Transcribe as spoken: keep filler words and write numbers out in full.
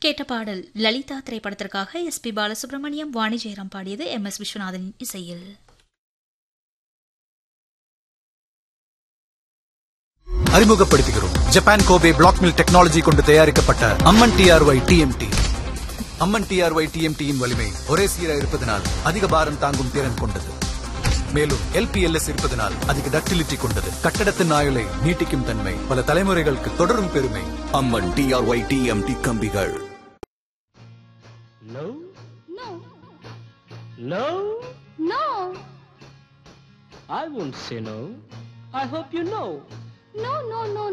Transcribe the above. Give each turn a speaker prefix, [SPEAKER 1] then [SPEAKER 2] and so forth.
[SPEAKER 1] கேட்ட பாடல் லலிதா திரைப்படத்திற்காக எஸ் பி பாலசுப்ரமணியம், வாணி ஜெயராம் பாடியது, எம் எஸ் விஸ்வநாதன் இசையில்.
[SPEAKER 2] அறிமுகப்படுத்துகிறோம் Japan Kobe black mill technology கொண்டு தயாரிக்கப்பட்ட அம்மன் டிஆர்ஒய் டிஎம்டி. அம்மன் டிஆர்ஒய் டிஎம்டியின் வலிமை ஒரே சீராக இருப்பதனால் அதிக பாரம் தாங்கும் திறன் கொண்டது. மேலும் எல்பிஎல்எஸ் இருப்பதனால் அதிக டக்டிலிட்டி கொண்டது. கட்டடத்தின் ஆயுளை நீட்டிக்கும் தன்மை, பல தலைமுறைகளுக்கு தொடரும் பெருமை. அம்மன் டிஆர்ஒய் டிஎம்டி கம்பிகள்.
[SPEAKER 3] No?
[SPEAKER 4] No.
[SPEAKER 3] No?
[SPEAKER 4] No.
[SPEAKER 3] I won't say no. I hope you know.
[SPEAKER 4] No, no, no,